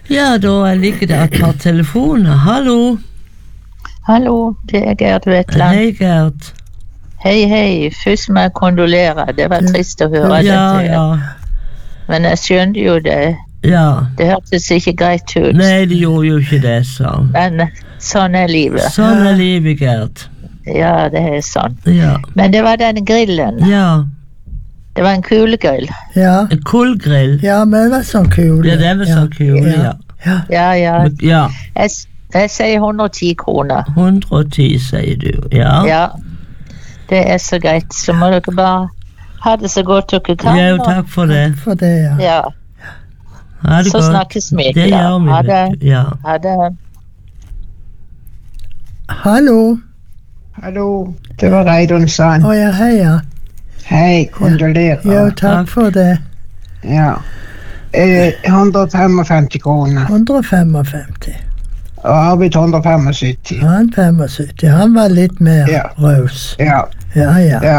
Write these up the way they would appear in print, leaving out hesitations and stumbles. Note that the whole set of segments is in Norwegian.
Ja, da ligger det et par telefoner. Hallo. Hallo, det Gerd Wetland. Hei, Gerd. Hei. Først må jeg kondolere. Det var trist å høre dette. Ja. Men jeg skjønte jo det. Ja. Det hørtes ikke greit ut. Nei, det gjorde jo ikke det, så. Men sånn er livet. Sånn er livet, Gerd. Ja, det er sånn. Ja. Men det var den grillen. Ja. Det var en kulegrill. Ja. En kullgrill. Ja, men det var sånn kul. Ja, det var sånn kul, ja. Ja. Ja. Jeg sier 110 kroner. 110, sier du. Ja. Ja. Det er så greit. Så må dere bare ha det så godt dere kan. Ja, takk for det. For det, ja. Ja. Ha det Så godt. snakkes vi. Det gjør vi. Ha det. Ja. Ha det. Hallo. Hallo, det var Reidun Sand. Ja, hei, ja. Hei, kondolerer. Ja, takk for det. Ja. 155 kroner. 155. Og Arvid 175. Han 75. Han var litt mer raus. Ja. Ja.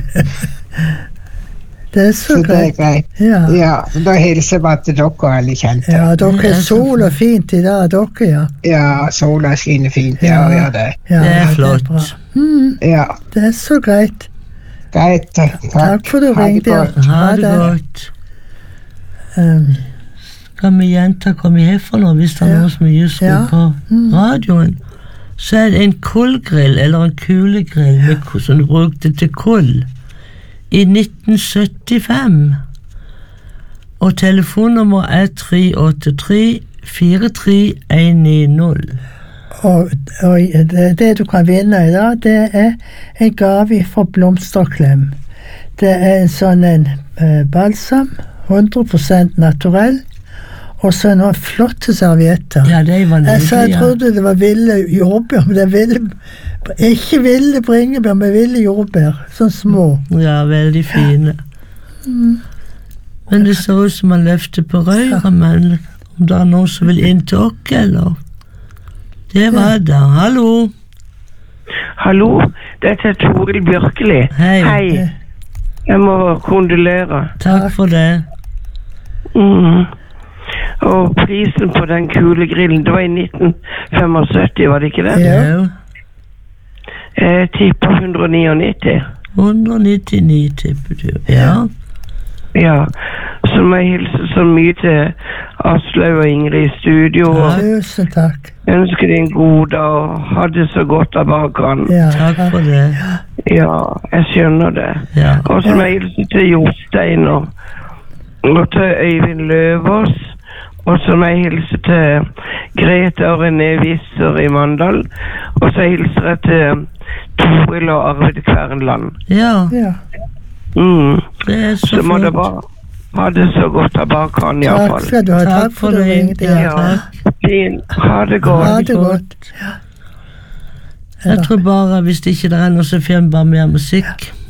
Det er så Så det er greit. greit. Ja. Da hilser jeg til dere alle kjente. Ja, dere er sol og fint i dag, dere, ja. Ja, sola skinner fint. Ja, det. Ja, Det er bra. flott. Ja, Det er så greit. greit. Takk for du Ha det ringte. godt. Ha det godt. Skal vi gjenta hva vi har for noe, hvis det er noe som er just Ja. på radioen? Så er det en kullgrill, eller en kulegrill, som du brukte til kull, i 1975. Og telefonnummer er 383-43190. Og det du kan vinne i dag, det er en gave fra Blomsterklem. Det er en sånn en balsam, 100% naturell, og så noen flotte servietter. Ja, de var nydelige. Så jeg trodde det var ville jordbær, men det er ikke ville bringebær, men ville jordbær, sånn små. Ja, veldig fine. Men det ser ut som man løfter på røret, men om det er noen som vil inn til oss, eller? Det var det. Hallo. Hallo, dette er Toril Bjørkeli. Hei. Jeg må kondolere. Takk for det. Og prisen på den kulegrillen, det var i 1975, var det ikke det? Ja. Jeg tipper 199. 199 tipper du. Ja. Ja, så må jeg hilse så mye til Aslaug og Ingrid i studio. Og Tusen takk. ønsker deg en god dag og ha det så godt jeg bare kan. Ja, Takk for det. Ja, jeg skjønner det. Ja. Og så må jeg hilse til Jostein og til Øyvind Løvås. Og så må jeg hilse til Grete og René Visser i Mandal. Og så hilser jeg til Toril og Arvid Kvernland. Ja, Ja. det er så Så må det flott. bare ha det så godt jeg bare kan i hvert Takk fall. skal du ha. Takk for du ringte. Ja, Ja. takk. Fint. Ha det godt. Ha det godt. Jeg tror bare, hvis det ikke er noe, så får vi bare mer musikk.